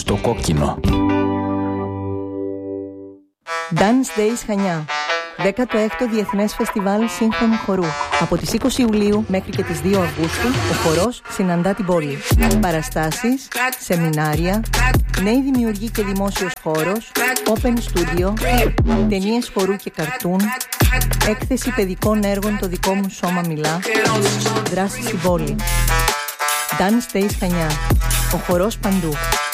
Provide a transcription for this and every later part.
στο κόκκινο. Dance Days Χανιά, 16ο Διεθνές Φεστιβάλ Σύγχρονου Χορού. Από τις 20 Ιουλίου μέχρι και τις 2 Αυγούστου, ο χορός συναντά την πόλη. Παραστάσεις, σεμινάρια, νέοι δημιουργοί και δημόσιος χώρος, open studio, ταινίες χορού και καρτούν, έκθεση παιδικών έργων «Το δικό μου σώμα μιλά», δράση στην πόλη. Dance Days Χανιά, ο χορός παντού.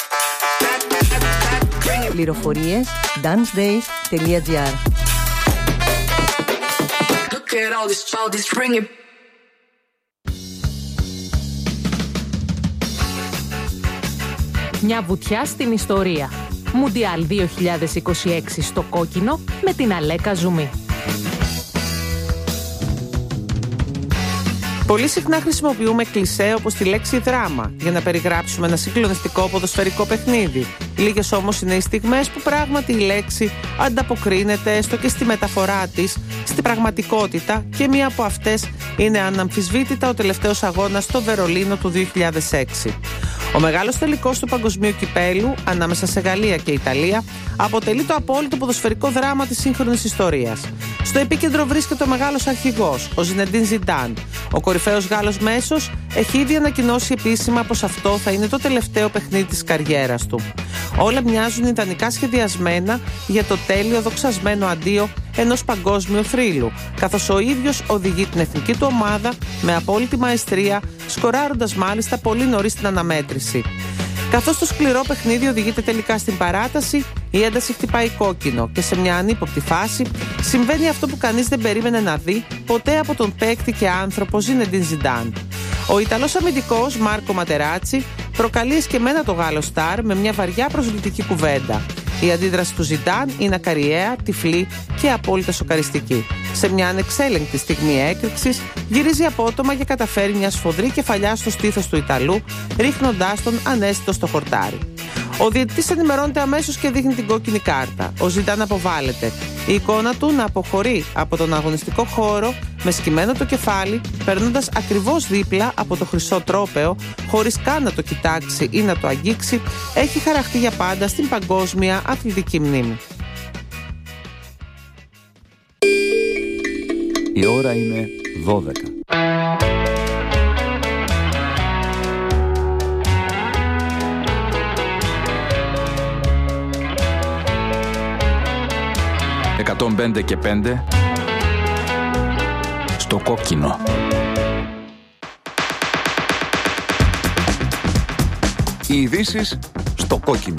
Πληροφορίες dancedays.gr. Μια βουτιά στην ιστορία. Μουντιάλ 2026 στο κόκκινο με την Αλέκα Ζουμί. Πολύ συχνά χρησιμοποιούμε κλισέ όπως τη λέξη δράμα για να περιγράψουμε ένα συγκλονιστικό ποδοσφαιρικό παιχνίδι. Λίγες όμως είναι οι στιγμές που πράγματι η λέξη ανταποκρίνεται έστω και στη μεταφορά της, στην πραγματικότητα, και μία από αυτές είναι αναμφισβήτητα ο τελευταίος αγώνας στο Βερολίνο του 2006. Ο μεγάλος τελικός του παγκοσμίου κυπέλου ανάμεσα σε Γαλλία και Ιταλία αποτελεί το απόλυτο ποδοσφαιρικό δράμα της σύγχρονης ιστορίας. Στο επίκεντρο βρίσκεται ο μεγάλος αρχηγός, ο Ζινεντίν Ζιντάν. Ο κορυφαίος Γάλλος μέσος έχει ήδη ανακοινώσει επίσημα πως αυτό θα είναι το τελευταίο παιχνίδι της καριέρας του. Όλα μοιάζουν ιδανικά σχεδιασμένα για το τέλειο δοξασμένο αντίο ενός παγκόσμιου θρύλου, καθώς ο ίδιος οδηγεί την εθνική του ομάδα με απόλυτη μαεστρία, σκοράροντας μάλιστα πολύ νωρίς την αναμέτρηση. Καθώς το σκληρό παιχνίδι οδηγείται τελικά στην παράταση, η ένταση χτυπάει κόκκινο και σε μια ανύποπτη φάση συμβαίνει αυτό που κανείς δεν περίμενε να δει ποτέ από τον παίκτη και άνθρωπο Ζινεντίν Ζιντάν. Ο Ιταλός αμυντικός Μάρκο Ματεράτσι προκαλεί εσκεμμένα το Γάλλο στάρ με μια βαριά προσβλητική κουβέντα. Η αντίδραση του Ζιντάν είναι ακαριαία, τυφλή και απόλυτα σοκαριστική. Σε μια ανεξέλεγκτη στιγμή έκρηξης, γυρίζει απότομα και καταφέρει μια σφοδρή κεφαλιά στο στήθος του Ιταλού, ρίχνοντάς τον ανέστητο στο χορτάρι. Ο διαιτητής ενημερώνεται αμέσως και δείχνει την κόκκινη κάρτα. Ο Ζιντάν αποβάλλεται. Η εικόνα του να αποχωρεί από τον αγωνιστικό χώρο με σκυμμένο το κεφάλι, περνώντας ακριβώς δίπλα από το χρυσό τρόπαιο, χωρίς καν να το κοιτάξει ή να το αγγίξει, έχει χαραχτεί για πάντα στην παγκόσμια αθλητική μνήμη. Η ώρα είναι 12. «105 και 5» στο κόκκινο. Οι ειδήσεις στο κόκκινο.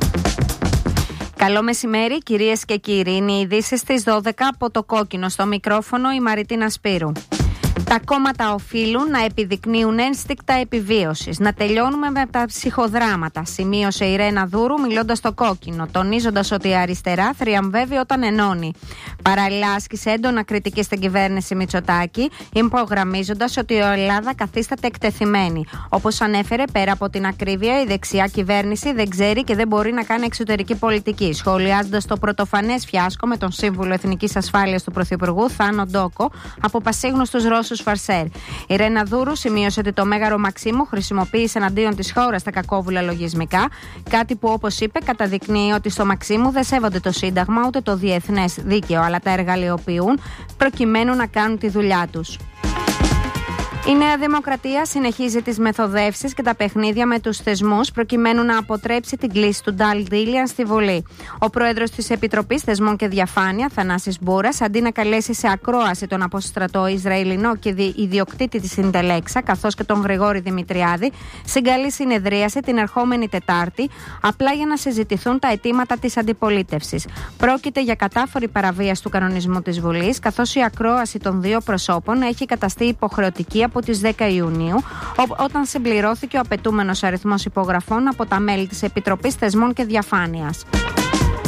Καλό μεσημέρι κυρίες και κύριοι. Είναι οι ειδήσεις στις 12 από το κόκκινο. Στο μικρόφωνο η Μαριτίνα Σπύρου. Τα κόμματα οφείλουν να επιδεικνύουν ένστικτα επιβίωσης. Να τελειώνουμε με τα ψυχοδράματα, σημείωσε η Ρένα Δούρου μιλώντας στο κόκκινο, τονίζοντας ότι η αριστερά θριαμβεύει όταν ενώνει. Παράλληλα, άσκησε έντονα κριτική στην κυβέρνηση Μητσοτάκη, υπογραμμίζοντας ότι η Ελλάδα καθίσταται εκτεθειμένη. Όπως ανέφερε, πέρα από την ακρίβεια, η δεξιά κυβέρνηση δεν ξέρει και δεν μπορεί να κάνει εξωτερική πολιτική, σχολιάζοντας το πρωτοφανές φιάσκο με τον σύμβουλο Εθνικής Ασφάλειας του Πρωθυπουργού Θάνο Ντόκο από πασίγνωστους Ρώσους φαρσέρ. Η Ρένα Δούρου σημείωσε ότι το Μέγαρο Μαξίμου χρησιμοποίησε εναντίον της χώρας τα κακόβουλα λογισμικά, κάτι που, όπως είπε, καταδεικνύει ότι στο Μαξίμου δεν σέβονται το Σύνταγμα ούτε το διεθνές δίκαιο, αλλά τα εργαλειοποιούν προκειμένου να κάνουν τη δουλειά τους. Η Νέα Δημοκρατία συνεχίζει τις μεθοδεύσεις και τα παιχνίδια με τους θεσμούς προκειμένου να αποτρέψει την κλίση του Ντάλ Ντίλιαν στη Βουλή. Ο πρόεδρος της Επιτροπής Θεσμών και Διαφάνεια, Θανάσης Μπούρας, αντί να καλέσει σε ακρόαση τον αποστρατό Ισραηλινό και ιδιοκτήτη της Συντελέξα, καθώς και τον Γρηγόρη Δημητριάδη, συγκαλεί συνεδρίαση την ερχόμενη Τετάρτη, απλά για να συζητηθούν τα αιτήματα της αντιπολίτευσης. Πρόκειται για κατάφορη παραβίαση του κανονισμού της Βουλής, καθώς η ακρόαση των δύο προσώπων έχει καταστεί υποχρεωτική από τις 10 Ιουνίου, όταν συμπληρώθηκε ο απαιτούμενος αριθμός υπογραφών από τα μέλη της Επιτροπής Θεσμών και Διαφάνειας.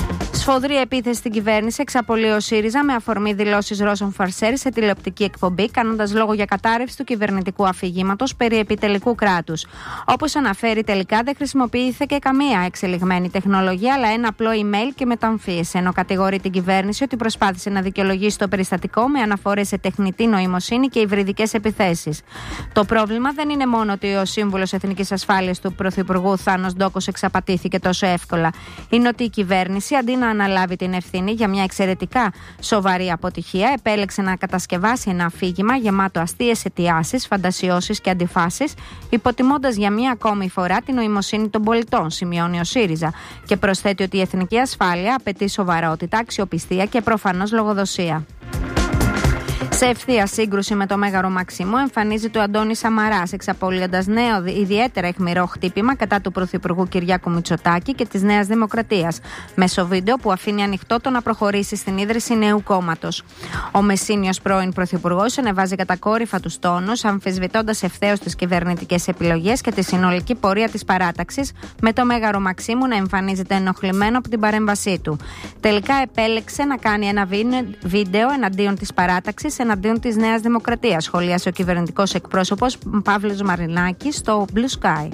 Σφοδρή επίθεση στην κυβέρνηση εξαπολύει ο ΣΥΡΙΖΑ με αφορμή δηλώσεις Ρώσων Φαρσέρ σε τηλεοπτική εκπομπή, κάνοντας λόγο για κατάρρευση του κυβερνητικού αφηγήματος περί επιτελικού κράτους. Όπως αναφέρει, τελικά δεν χρησιμοποιήθηκε καμία εξελιγμένη τεχνολογία, αλλά ένα απλό email και μεταμφίεση, ενώ κατηγορεί την κυβέρνηση ότι προσπάθησε να δικαιολογήσει το περιστατικό με αναφορές σε τεχνητή νοημοσύνη και υβριδικές επιθέσεις. Το πρόβλημα δεν είναι μόνο ότι ο σύμβουλος Εθνικής Ασφάλειας του Πρωθυπουργού Θάνος Ντόκος εξαπατήθηκε τόσο εύκολα. Είναι ότι η κυβέρνηση, αντί να αναλάβει την ευθύνη για μια εξαιρετικά σοβαρή αποτυχία, επέλεξε να κατασκευάσει ένα αφήγημα γεμάτο αστείες αιτιάσεις, φαντασιώσεις και αντιφάσεις, υποτιμώντας για μία ακόμη φορά την νοημοσύνη των πολιτών, σημειώνει ο ΣΥΡΙΖΑ, και προσθέτει ότι η εθνική ασφάλεια απαιτεί σοβαρότητα, αξιοπιστία και προφανώς λογοδοσία. Σε ευθεία σύγκρουση με το Μέγαρο Μαξίμου εμφανίζεται ο Αντώνης Σαμαράς, εξαπολύοντας νέο ιδιαίτερα αιχμηρό χτύπημα κατά του Πρωθυπουργού Κυριάκου Μητσοτάκη και της Νέας Δημοκρατίας, μέσω βίντεο που αφήνει ανοιχτό το να προχωρήσει στην ίδρυση νέου κόμματος. Ο Μεσίνιος πρώην Πρωθυπουργός ανεβάζει κατακόρυφα τους τόνους, αμφισβητώντας ευθέως τις κυβερνητικές επιλογές και τη συνολική πορεία της παράταξης, με το Μέγαρο Μαξίμου να εμφανίζεται ενοχλημένο από την παρέμβασή του. Τελικά επέλεξε να κάνει ένα βίντεο εναντίον της παράταξης, εναντίον της Νέας Δημοκρατίας, σχολίασε ο κυβερνητικός εκπρόσωπος Παύλος Μαρινάκης στο Blue Sky.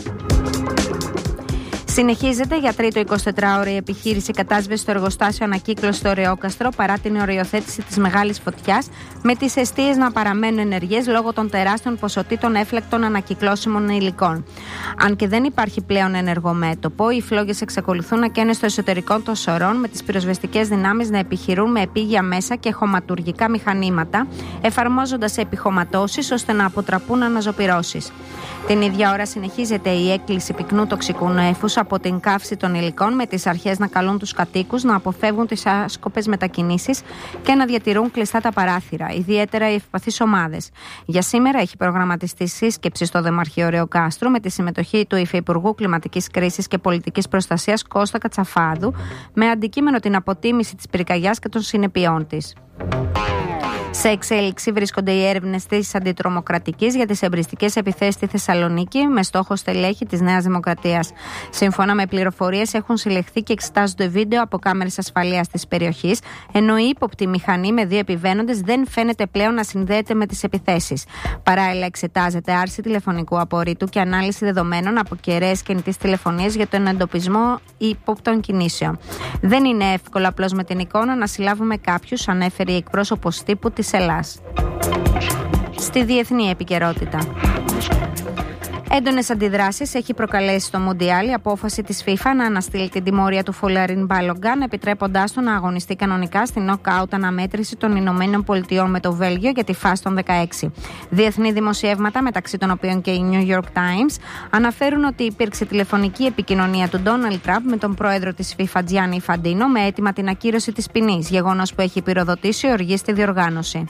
Συνεχίζεται για τρίτο 24ωρη επιχείρηση κατάσβεση στο εργοστάσιο ανακύκλωση στο Ρεόκαστρο παρά την οριοθέτηση της μεγάλης φωτιάς, με τις εστίες να παραμένουν ενεργές λόγω των τεράστιων ποσοτήτων έφλεκτων ανακυκλώσιμων υλικών. Αν και δεν υπάρχει πλέον ενεργό μέτωπο, οι φλόγες εξακολουθούν να καίνε στο εσωτερικό των σωρών, με τις πυροσβεστικές δυνάμεις να επιχειρούν με επίγεια μέσα και χωματουργικά μηχανήματα, εφαρμόζοντας επιχωματώσεις ώστε να αποτραπούν αναζωπυρώσεις. Την ίδια ώρα συνεχίζεται η έκκληση πυκνού τοξικού νέφους από την καύση των υλικών, με τις αρχές να καλούν τους κατοίκους να αποφεύγουν τις άσκοπες μετακινήσεις και να διατηρούν κλειστά τα παράθυρα, ιδιαίτερα οι ευπαθείς ομάδες. Για σήμερα έχει προγραμματιστεί σύσκεψη στο Δημαρχείο Ρεοκάστρου με τη συμμετοχή του Υφυπουργού Κλιματικής Κρίσης και Πολιτικής Προστασίας Κώστα Κατσαφάδου, με αντικείμενο την αποτίμηση της πυρκαγιάς και των συνεπειών της. Σε εξέλιξη βρίσκονται οι έρευνες της Αντιτρομοκρατικής για τις εμπριστικές επιθέσεις στη Θεσσαλονίκη, με στόχο στελέχη της Νέας Δημοκρατίας. Σύμφωνα με πληροφορίες, έχουν συλλεχθεί και εξετάζονται βίντεο από κάμερες ασφαλείας της περιοχής, ενώ η ύποπτη μηχανή με 2 επιβαίνοντες δεν φαίνεται πλέον να συνδέεται με τις επιθέσεις. Παράλληλα, εξετάζεται άρση τηλεφωνικού απορρίτου και ανάλυση δεδομένων από κεραίες κινητής τηλεφωνίας για τον εντοπισμό ύποπτων κινήσεων. Δεν είναι εύκολο απλώς με την εικόνα να συλλάβουμε κάποιους, ανέφερε η εκπρόσωπος τύπου της Ελλάς. Στη διεθνή επικαιρότητα. Έντονες αντιδράσεις έχει προκαλέσει στο Μουντιάλ η απόφαση της FIFA να αναστείλει την τιμωρία του Φολαρίν Μπάλογκαν, επιτρέποντάς του να αγωνιστεί κανονικά στην νοκάουτ αναμέτρηση των Ηνωμένων Πολιτειών με το Βέλγιο για τη φάση των 16. Διεθνή δημοσιεύματα, μεταξύ των οποίων και η New York Times, αναφέρουν ότι υπήρξε τηλεφωνική επικοινωνία του Ντόναλντ Τραμπ με τον πρόεδρο της FIFA Τζιάννη Ινφαντίνο με αίτημα την ακύρωση της ποινής, γεγονός που έχει πυροδοτήσει οργή στη διοργάνωση.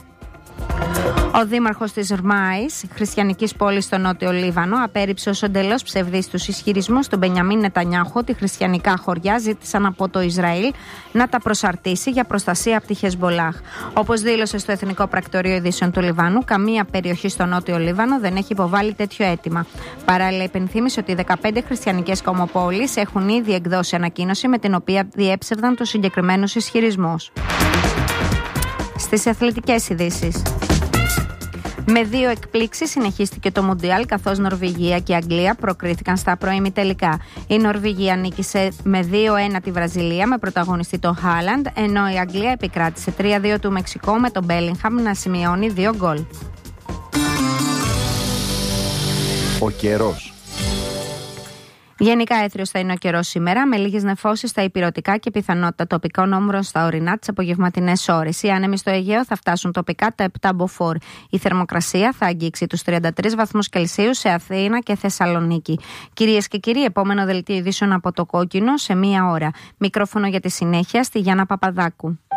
Ο δήμαρχος της Ρμάης, χριστιανικής πόλης στο νότιο Λίβανο, απέρριψε ως εντελώς ψευδείς τους ισχυρισμούς του Μπενιαμίν Νετανιάχου ότι χριστιανικά χωριά ζήτησαν από το Ισραήλ να τα προσαρτήσει για προστασία από τη Χεσμπολάχ. Όπως δήλωσε στο Εθνικό Πρακτορείο Ειδήσεων του Λιβάνου, καμία περιοχή στο νότιο Λίβανο δεν έχει υποβάλει τέτοιο αίτημα. Παράλληλα, υπενθύμησε ότι 15 χριστιανικές κομμοπόλεις έχουν ήδη εκδώσει ανακοίνωση με την οποία διέψευδαν τους συγκεκριμένους ισχυρισμούς. Στις αθλητικές ειδήσεις. Με 2 εκπλήξεις συνεχίστηκε το Μουντιάλ, καθώς Νορβηγία και Αγγλία προκρίθηκαν στα προημιτελικά. Η Νορβηγία νίκησε με 2-1 τη Βραζιλία με πρωταγωνιστή τον Χάλαντ, ενώ η Αγγλία επικράτησε 3-2 του Μεξικό με τον Μπέλιγχαμ να σημειώνει 2 γκολ. Ο καιρός. Γενικά έθριος θα είναι ο καιρός σήμερα, με λίγες νεφώσεις στα ηπειρωτικά και πιθανότητα τοπικών όμβρων στα ορεινά τις απογευματινές ώρες. Οι άνεμοι στο Αιγαίο θα φτάσουν τοπικά τα 7 μποφόρ. Η θερμοκρασία θα αγγίξει τους 33 βαθμούς Κελσίου σε Αθήνα και Θεσσαλονίκη. Κυρίες και κύριοι, επόμενο δελτίο ειδήσεων από το Κόκκινο σε 1 ώρα. Μικρόφωνο για τη συνέχεια στη Γιάννα Παπαδάκου.